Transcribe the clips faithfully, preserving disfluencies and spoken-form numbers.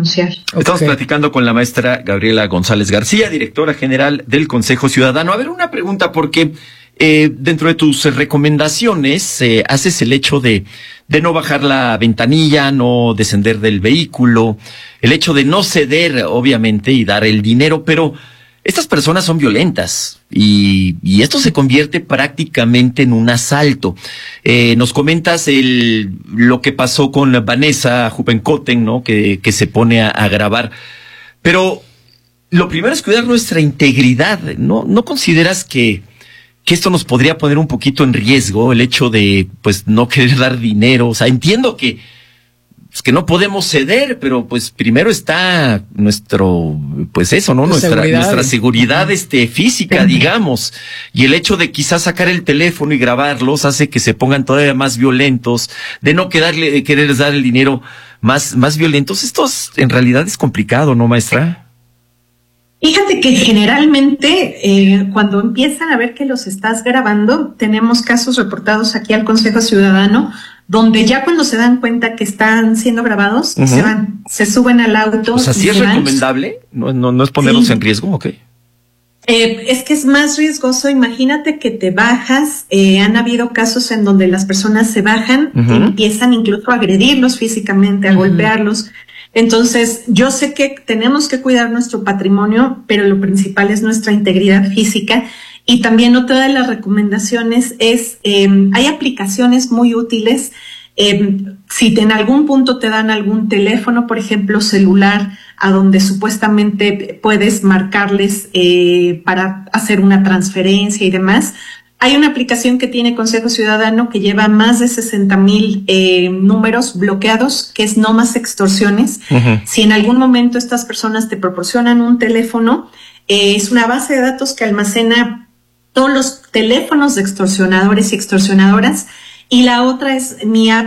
denunciar. Estamos okay. platicando con la maestra Gabriela González García, directora general del Consejo Ciudadano. A ver, una pregunta, porque eh, dentro de tus recomendaciones eh, haces el hecho de, de no bajar la ventanilla, no descender del vehículo, el hecho de no ceder, obviamente, y dar el dinero, pero estas personas son violentas y, y esto se convierte prácticamente en un asalto. Eh, nos comentas el, lo que pasó con Vanessa Jupencoten, ¿no? Que, que se pone a, a grabar. Pero lo primero es cuidar nuestra integridad. ¿No, no consideras que, que esto nos podría poner un poquito en riesgo, el hecho de, pues, no querer dar dinero? O sea, entiendo que es que no podemos ceder, pero pues primero está nuestro, pues eso, ¿no? Nuestra seguridad. nuestra seguridad este física, digamos. Y el hecho de quizás sacar el teléfono y grabarlos hace que se pongan todavía más violentos, de no quedarle, de querer dar el dinero más, más violentos. Esto es, en realidad es complicado, ¿no, maestra? Fíjate que generalmente eh, cuando empiezan a ver que los estás grabando, tenemos casos reportados aquí al Consejo Ciudadano, donde ya cuando se dan cuenta que están siendo grabados, uh-huh. se van, se suben al auto. O sea, ¿sí es recomendable? ¿No, no, no es ponerlos sí. en riesgo? Ok. Eh, es que es más riesgoso. Imagínate que te bajas. Eh, han habido casos en donde las personas se bajan, uh-huh. empiezan incluso a agredirlos físicamente, a uh-huh. golpearlos. Entonces, yo sé que tenemos que cuidar nuestro patrimonio, pero lo principal es nuestra integridad física. Y también otra de las recomendaciones es, eh, hay aplicaciones muy útiles. Eh, si te, en algún punto te dan algún teléfono, por ejemplo, celular, a donde supuestamente puedes marcarles eh, para hacer una transferencia y demás, hay una aplicación que tiene Consejo Ciudadano que lleva más de sesenta mil eh, números bloqueados, que es No Más Extorsiones. Uh-huh. Si en algún momento estas personas te proporcionan un teléfono, eh, es una base de datos que almacena todos los teléfonos de extorsionadores y extorsionadoras. Y la otra es mi app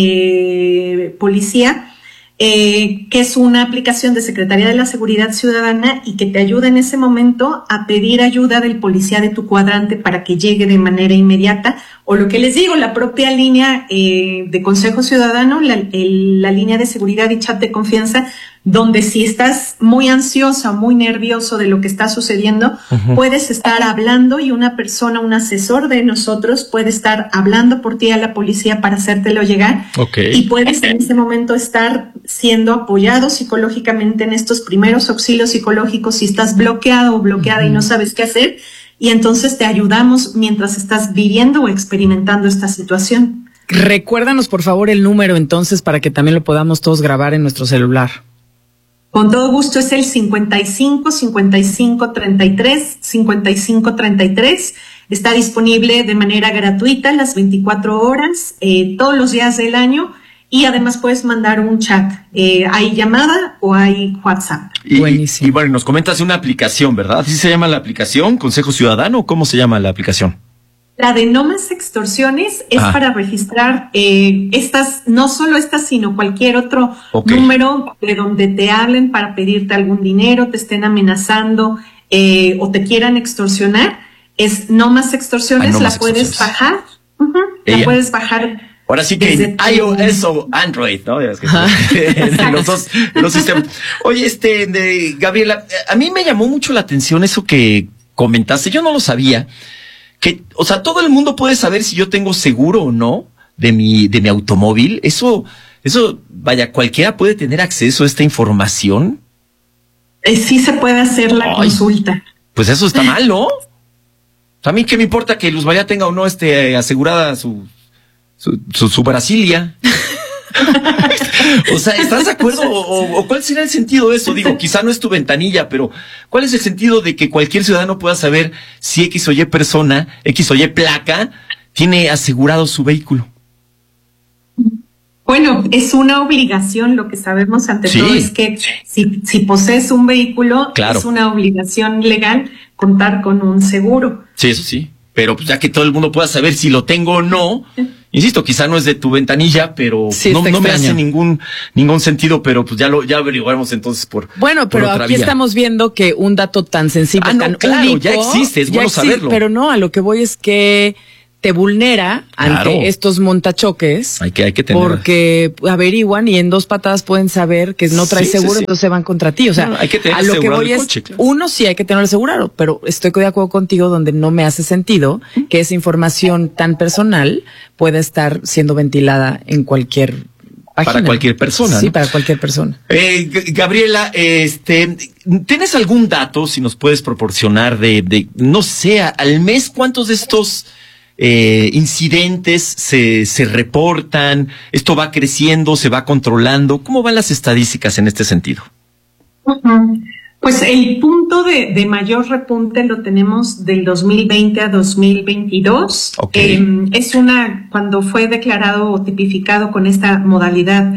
eh, Policía, eh, que es una aplicación de Secretaría de la Seguridad Ciudadana y que te ayuda en ese momento a pedir ayuda del policía de tu cuadrante para que llegue de manera inmediata. O lo que les digo, la propia línea eh, de Consejo Ciudadano, la, el, la línea de seguridad y chat de confianza, donde si estás muy ansiosa, muy nervioso de lo que está sucediendo, uh-huh. puedes estar hablando y una persona, un asesor de nosotros puede estar hablando por ti a la policía para hacértelo llegar. Okay. Y puedes en ese momento estar siendo apoyado psicológicamente en estos primeros auxilios psicológicos si estás bloqueado o bloqueada uh-huh. y no sabes qué hacer. Y entonces te ayudamos mientras estás viviendo o experimentando esta situación. Recuérdanos, por favor, el número entonces para que también lo podamos todos grabar en nuestro celular. Con todo gusto, es el cincuenta y cinco, cincuenta y cinco, treinta y tres, cincuenta y cinco, treinta y tres. Está disponible de manera gratuita las veinticuatro horas, eh, todos los días del año. Y además puedes mandar un chat. Eh, hay llamada o hay WhatsApp. Y, Buenísimo. Y, y bueno, nos comentas de una aplicación, ¿verdad? ¿Así se llama la aplicación? ¿Consejo Ciudadano? ¿Cómo se llama la aplicación? La de No Más Extorsiones es ah. para registrar eh, estas, no solo estas, sino cualquier otro okay. número de donde te hablen para pedirte algún dinero, te estén amenazando eh, o te quieran extorsionar. Es No Más Extorsiones, ah, no la más puedes extorsiones. bajar. Uh-huh, la puedes bajar. Ahora sí que en iOS o Android, ¿no? Es que los dos, los sistemas. Oye, este, de Gabriela, a mí me llamó mucho la atención eso que comentaste. Yo no lo sabía. Que, o sea, todo el mundo puede saber si yo tengo seguro o no de mi, de mi automóvil. Eso, eso, vaya, cualquiera puede tener acceso a esta información. Eh, sí se puede hacer la Ay, consulta. Pues eso está mal, ¿no? A mí qué me importa que Luz María tenga o no este asegurada su, su, su, su Brasilia. O sea, ¿estás de acuerdo? O, o ¿cuál será el sentido de eso? Digo, quizá no es tu ventanilla, pero ¿cuál es el sentido de que cualquier ciudadano pueda saber si X o Y persona, X o Y placa, tiene asegurado su vehículo? Bueno, es una obligación. Lo que sabemos ante sí. todo es que si, si posees un vehículo, claro. es una obligación legal contar con un seguro. Sí, eso sí. Pero pues ya que todo el mundo pueda saber si lo tengo o no, insisto, quizá no es de tu ventanilla, pero sí, no, no me hace ningún ningún sentido, pero pues ya lo ya averiguaremos entonces por Bueno, pero por aquí vía. Estamos viendo que un dato tan sensible, ah, no, tan claro, único, ya existe, es bueno existe, saberlo. Pero no, a lo que voy es que te vulnera Claro. ante estos montachoques. Hay que, hay que tener. Porque averiguan y en dos patadas pueden saber que no traes Sí, sí, seguro, sí. entonces se van contra ti. O sea, No, hay que tener a lo que asegurado voy el es, coche, claro. uno sí hay que tenerlo asegurado, pero estoy de acuerdo contigo donde no me hace sentido que esa información tan personal pueda estar siendo ventilada en cualquier página. Para cualquier persona, Sí, ¿no? para cualquier persona. Eh, G- Gabriela, este, ¿tienes algún dato, si nos puedes proporcionar, de, de no sé, al mes cuántos de estos eh, incidentes se, se reportan? ¿Esto va creciendo, se va controlando? ¿Cómo van las estadísticas en este sentido? Ujú. Pues el punto de, de mayor repunte lo tenemos del dos mil veinte a dos mil veintidós. Ok. Eh, es una, cuando fue declarado o tipificado con esta modalidad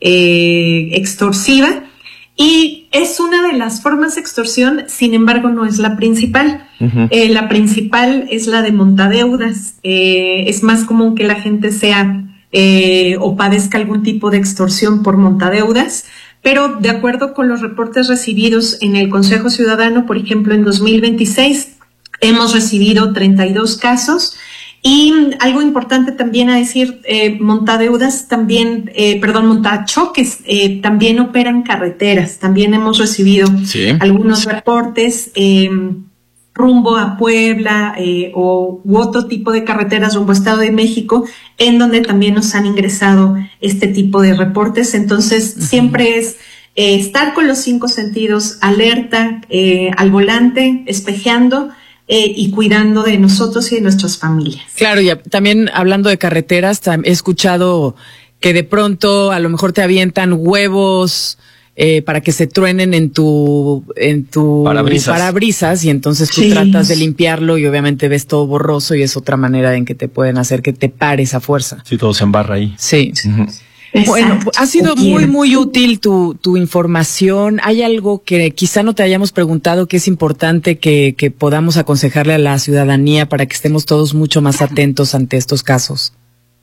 eh, extorsiva, y es una de las formas de extorsión, sin embargo no es la principal. Ujú. Eh, la principal es la de montadeudas. Eh, es más común que la gente sea eh, o padezca algún tipo de extorsión por montadeudas. Pero de acuerdo con los reportes recibidos en el Consejo Ciudadano, por ejemplo, en dos mil veintiséis hemos recibido treinta y dos casos. Y algo importante también a decir, eh, montadeudas también, eh, perdón, montachoques eh, también operan carreteras. También hemos recibido Sí. algunos reportes eh, rumbo a Puebla eh, o u otro tipo de carreteras rumbo a Estado de México, en donde también nos han ingresado este tipo de reportes. Entonces, uh-huh. siempre es eh, estar con los cinco sentidos, alerta, eh, al volante, espejeando eh, y cuidando de nosotros y de nuestras familias. Claro, y también hablando de carreteras, he escuchado que de pronto a lo mejor te avientan huevos Eh, para que se truenen en tu en tu parabrisas, parabrisas y entonces tú sí. tratas de limpiarlo y obviamente ves todo borroso y es otra manera en que te pueden hacer que te pares a fuerza. Sí, todo se embarra ahí. Sí. Uh-huh. Bueno, ha sido muy, muy útil tu, tu información. ¿Hay algo que quizá no te hayamos preguntado que es importante que, que podamos aconsejarle a la ciudadanía para que estemos todos mucho más atentos ante estos casos?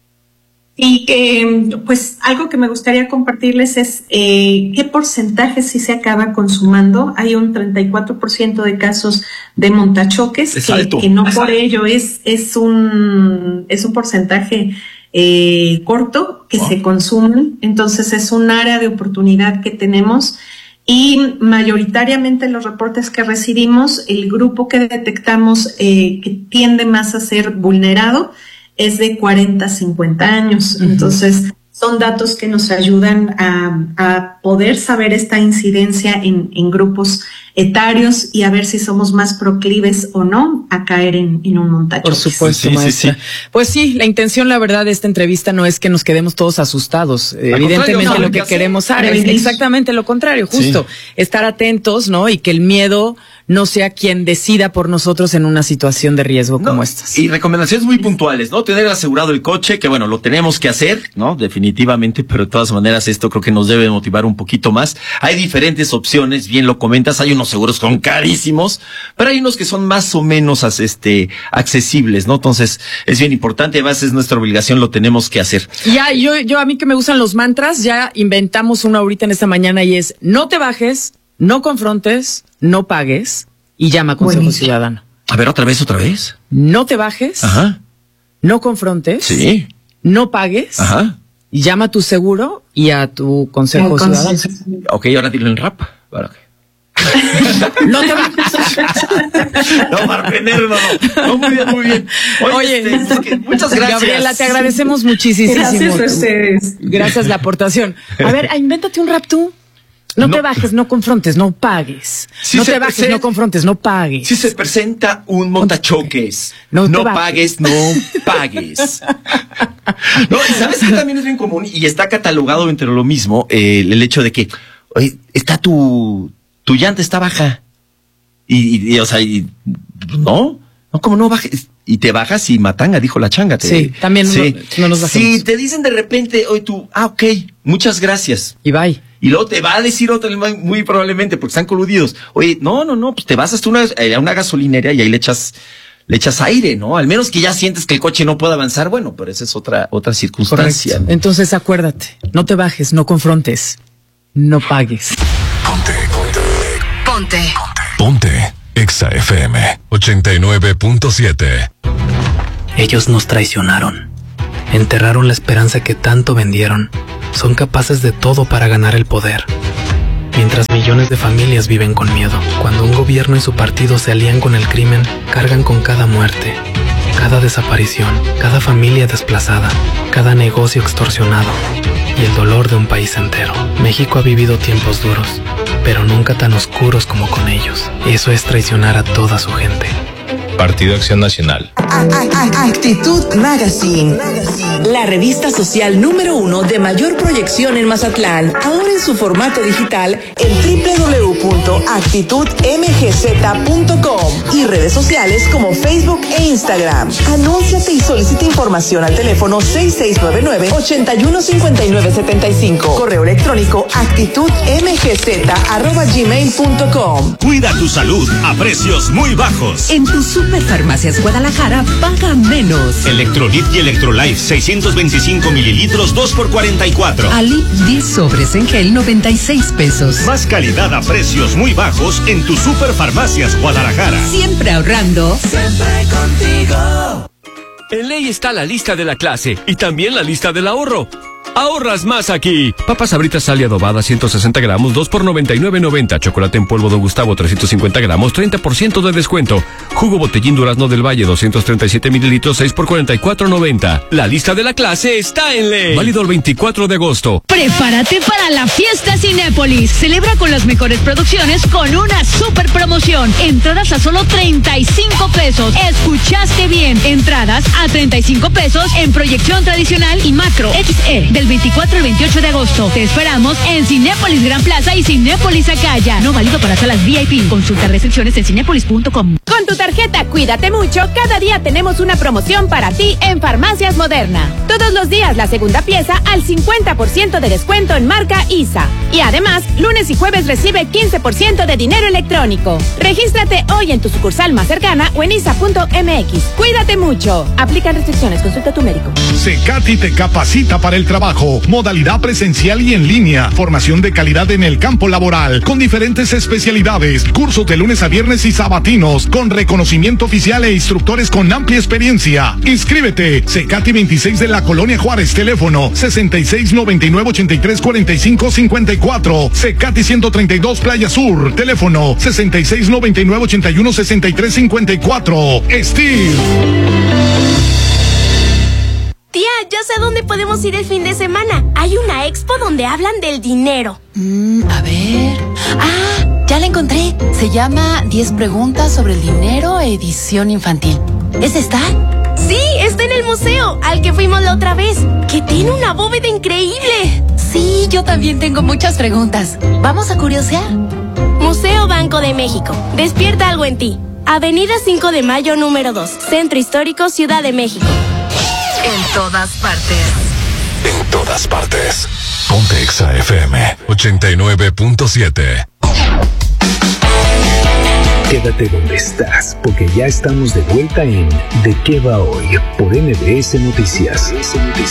Y que, pues, algo que me gustaría compartirles es eh, qué porcentaje sí se acaba consumando. Hay un treinta y cuatro por ciento de casos de montachoques, es que, alto. que no es por alto. ello es, es un, es un porcentaje eh, corto que oh. se consumen. Entonces es un área de oportunidad que tenemos. Y mayoritariamente los reportes que recibimos, el grupo que detectamos eh, que tiende más a ser vulnerado es de cuarenta a cincuenta años. Uh-huh. Entonces, son datos que nos ayudan a, a poder saber esta incidencia en, en grupos etarios y a ver si somos más proclives o no a caer en, en un montachoques. Por supuesto, sí, maestra. Sí, sí. Pues sí, la intención, la verdad, de esta entrevista no es que nos quedemos todos asustados. Al Evidentemente no, lo que, que queremos hacer es exactamente lo contrario, justo, sí. estar atentos, ¿no? Y que el miedo no sea quien decida por nosotros en una situación de riesgo no, como estas. Y recomendaciones muy puntuales, ¿no? Tener asegurado el coche, que bueno, lo tenemos que hacer, ¿no? Definitivamente, pero de todas maneras esto creo que nos debe motivar un poquito más. Hay diferentes opciones, bien lo comentas, hay unos seguros que son carísimos, pero hay unos que son más o menos este accesibles, ¿no? Entonces, es bien importante, además es nuestra obligación, lo tenemos que hacer. Ya, yo, yo a mí que me gustan los mantras, ya inventamos uno ahorita en esta mañana y es, no te bajes, no confrontes, no pagues y llama a Consejo Buenísimo. Ciudadano. A ver, otra vez, otra vez. No te bajes, Ajá. no confrontes, sí. no pagues, Ajá. y llama a tu seguro y a tu Consejo el Ciudadano. Consejo. Ok, ahora dilo en rap. Para que... No te bajes. No, Marpener, no, no. No, muy bien, muy bien. Oye, Oye este, pues que, muchas gracias. Gabriela, te agradecemos muchísimo. Gracias a ustedes. Gracias la aportación. A ver, invéntate un rap tú. No, no te bajes, no confrontes, no pagues. Si no te bajes, presenta, no confrontes, no pagues. Si se presenta un montachoques, no, no pagues, no pagues. No, y sabes que también es bien común y está catalogado entre lo mismo eh, el hecho de que, oye, está tu, tu llanta está baja. Y, y o sea, y, no, no, como no bajes. Y te bajas y matanga, dijo la changa. Te, sí, también sí. No, no nos bajemos. Si te dicen de repente, oye, tú, ah, ok, muchas gracias. Y bye. Y luego te va a decir otra, muy probablemente, porque están coludidos. Oye, no, no, no, pues te vas hasta una, a una gasolinera y ahí le echas, le echas aire, ¿no? Al menos que ya sientes que el coche no puede avanzar, bueno, pero esa es otra, otra circunstancia. ¿No? Entonces acuérdate, no te bajes, no confrontes, no pagues. Ponte, ponte, ponte, ponte, ponte, Exa F M ochenta y nueve punto siete. Ellos nos traicionaron. Enterraron la esperanza que tanto vendieron. Son capaces de todo para ganar el poder. Mientras millones de familias viven con miedo. Cuando un gobierno y su partido se alían con el crimen, cargan con cada muerte, cada desaparición, cada familia desplazada, cada negocio extorsionado y el dolor de un país entero. México ha vivido tiempos duros, pero nunca tan oscuros como con ellos. Eso es traicionar a toda su gente. Partido Acción Nacional. Actitud Magazine, la revista social número uno de mayor proyección en Mazatlán, ahora en su formato digital en doble u doble u doble u punto actitud m g z punto com y redes sociales como Facebook e Instagram. Anúnciate y solicita información al teléfono seis seis nueve nueve, ocho uno cinco nueve siete cinco. Correo electrónico actitud m g z arroba gmail punto com. Cuida tu salud a precios muy bajos. En tu Superfarmacias Guadalajara paga menos. Electrolit y Electrolife seiscientos veinticinco mililitros, dos por cuarenta y cuatro. Ali diez sobres en gel, noventa y seis pesos. Más calidad a precios muy bajos en tu Superfarmacias Guadalajara. Siempre ahorrando. Siempre contigo. En Ley está la lista de la clase y también la lista del ahorro. Ahorras más aquí. Papas Sabritas Sal y adobada ciento sesenta gramos, dos por noventa y nueve noventa. Chocolate en polvo Don Gustavo trescientos cincuenta gramos, treinta por ciento de descuento. Jugo Botellín Durazno del Valle doscientos treinta y siete mililitros, seis por cuarenta y cuatro noventa. La lista de la clase está en Ley. Válido el veinticuatro de agosto. Prepárate para la fiesta Cinépolis. Celebra con las mejores producciones con una super promoción. Entradas a solo treinta y cinco pesos. Escuchaste bien. Entradas a treinta y cinco pesos en proyección tradicional y macro X E del veinticuatro al veintiocho de agosto. Te esperamos en Cinépolis Gran Plaza y Cinépolis Acaya. No válido para salas V I P. Consulta restricciones en cinépolis punto com. Con tu tarjeta Cuídate Mucho, cada día tenemos una promoción para ti en Farmacias Moderna. Todos los días la segunda pieza al cincuenta por ciento de descuento en marca I S A. Y además, lunes y jueves recibe quince por ciento de dinero electrónico. Regístrate hoy en tu sucursal más cercana o en isa punto m x. Cuídate Mucho. Aplican restricciones. Consulta a tu médico. Secati te capacita para el trabajo. Modalidad presencial y en línea. Formación de calidad en el campo laboral. Con diferentes especialidades. Cursos de lunes a viernes y sabatinos. Con reconocimiento oficial e instructores con amplia experiencia. Inscríbete. Secati veintiséis de la Colonia Juárez. Teléfono sesenta y seis noventa y nueve ochenta y tres cuarenta y cinco cincuenta y cuatro. Secati ciento treinta y dos Playa Sur. Teléfono sesenta y seis noventa y nueve ochenta y uno sesenta y tres cincuenta y cuatro. Steve. Tía, ya sé a dónde podemos ir el fin de semana. Hay una expo donde hablan del dinero. Mm, a ver. Ah, ya la encontré. Se llama diez preguntas sobre el dinero, edición infantil. ¿Es esta? Sí, está en el museo, al que fuimos la otra vez, que tiene una bóveda increíble. Sí, yo también tengo muchas preguntas. ¿Vamos a curiosear? Museo Banco de México. Despierta algo en ti. Avenida cinco de Mayo número dos, Centro Histórico, Ciudad de México. En todas partes. En todas partes. Ponte Exa F M ochenta y nueve punto siete. Quédate donde estás, porque ya estamos de vuelta en ¿De qué va hoy? Por M B S Noticias.